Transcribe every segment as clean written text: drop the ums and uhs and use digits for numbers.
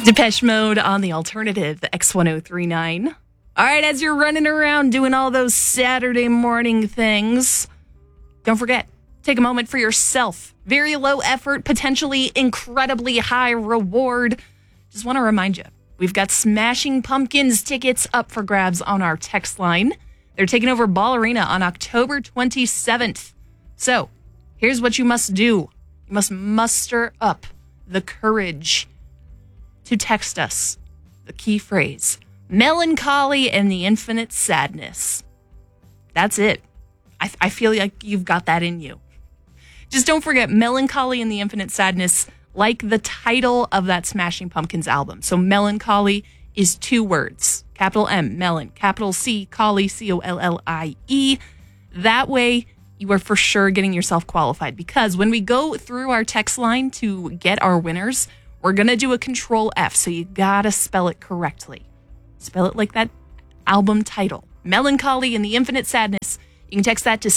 Depeche Mode on the alternative, X1039. All right, as you're running around doing all those Saturday morning things, don't forget, take a moment for yourself. Very low effort, potentially incredibly high reward. Just want to remind you, we've got Smashing Pumpkins tickets up for grabs on our text line. They're taking over Ball Arena on October 27th. So, here's what you must do. You must muster up the courage to text us the key phrase, melancholy and the infinite sadness. That's it. I feel like you've got that in you. Just don't forget melancholy and the infinite sadness, like the title of that Smashing Pumpkins album. So melancholy is 2 words. Capital M, melon. Capital C, collie, C-O-L-L-I-E. That way, you are for sure getting yourself qualified. Because when we go through our text line to get our winners, we're going to do a control F, so you got to spell it correctly. Spell it like that album title. Melancholy and the Infinite Sadness. You can text that to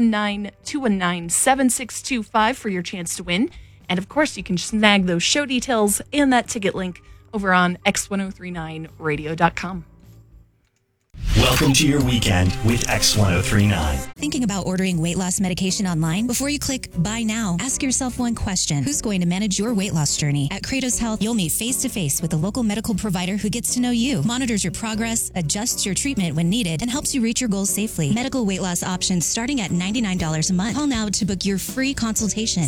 719-219-7625 for your chance to win. And of course, you can snag those show details and that ticket link over on x1039radio.com. Welcome to your weekend with X1039. Thinking about ordering weight loss medication online? Before you click buy now, ask yourself one question. Who's going to manage your weight loss journey? At Kratos Health, you'll meet face-to-face with a local medical provider who gets to know you, monitors your progress, adjusts your treatment when needed, and helps you reach your goals safely. Medical weight loss options starting at $99 a month. Call now to book your free consultation.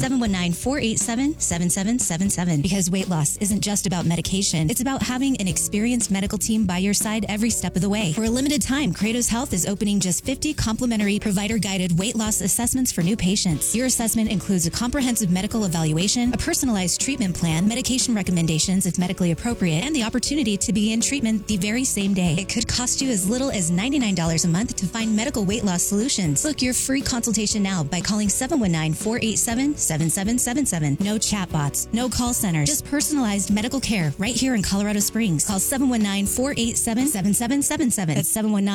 719-487-7777. Because weight loss isn't just about medication. It's about having an experienced medical team by your side every step of the way. For a limited time, Kratos Health is opening just 50 complimentary provider-guided weight loss assessments for new patients. Your assessment includes a comprehensive medical evaluation, a personalized treatment plan, medication recommendations if medically appropriate, and the opportunity to begin treatment the very same day. It could cost you as little as $99 a month to find medical weight loss solutions. Book your free consultation now by calling 719-487-7777. No chatbots, no call centers, just personalized medical care right here in Colorado Springs. Call 719-487-7777. That's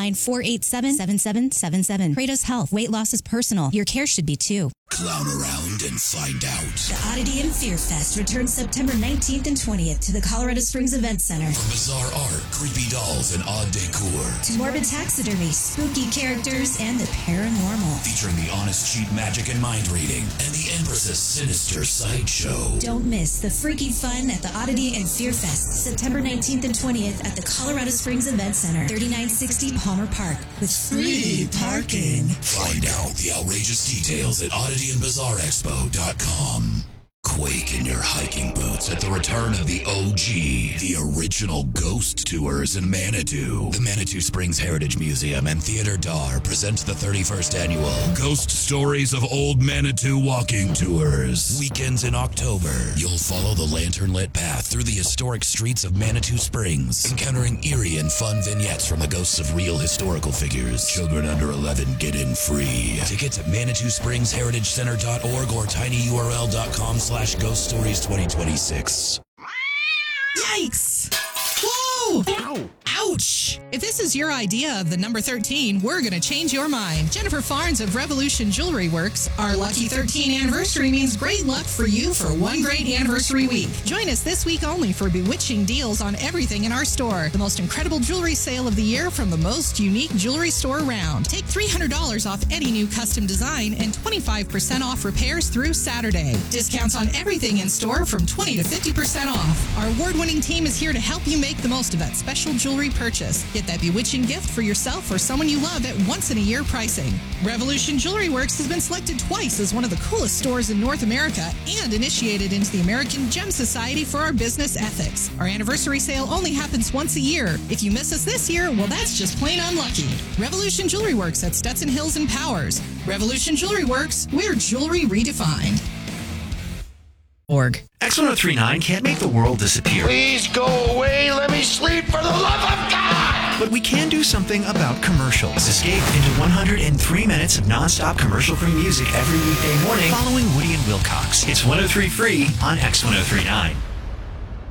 719-487-7777. Kratos Health. Weight loss is personal. Your care should be too. Clown around and find out. The Oddity and Fear Fest returns September 19th and 20th to the Colorado Springs Event Center. From bizarre art, creepy dolls, and odd decor, to morbid taxidermy, spooky characters, and the paranormal. Featuring the honest cheat magic and mind reading, and the Empress's sinister sideshow. Don't miss the freaky fun at the Oddity and Fear Fest, September 19th and 20th at the Colorado Springs Event Center, 3960 Palmer Park, with free parking. Find out the outrageous details at oddityandbizarrexpo.com. Quake in your hiking boots at the return of the OG, the original ghost tours in Manitou. The Manitou Springs Heritage Museum and Theater Dar presents the 31st annual Ghost Stories of Old Manitou Walking Tours. Weekends in October, you'll follow the lantern-lit path through the historic streets of Manitou Springs, encountering eerie and fun vignettes from the ghosts of real historical figures. Children under 11 get in free. Tickets at ManitouSpringsHeritageCenter.org or tinyurl.com/Ghost Stories 2026. Yikes! Whoa! Ow! Ouch! If this is your idea of the number 13, we're going to change your mind. Jennifer Farnes of Revolution Jewelry Works. Our lucky 13 anniversary means great luck for you for one great anniversary week. Join us this week only for bewitching deals on everything in our store. The most incredible jewelry sale of the year from the most unique jewelry store around. Take $300 off any new custom design and 25% off repairs through Saturday. Discounts on everything in store from 20 to 50% off. Our award-winning team is here to help you make the most of that special jewelry purchase. Get that bewitching gift for yourself or someone you love at once-in-a-year pricing. Revolution Jewelry Works has been selected twice as one of the coolest stores in North America and initiated into the American Gem Society for our business ethics. Our anniversary sale only happens once a year. If you miss us this year, well, that's just plain unlucky. Revolution Jewelry Works at Stetson Hills and Powers. Revolution Jewelry Works, we're jewelry redefined. X1039 can't make the world disappear. Please go away. Let me sleep for the love of God. But we can do something about commercials. Escape into 103 minutes of nonstop commercial-free music every weekday morning following Woody and Wilcox. It's 103 free on X1039.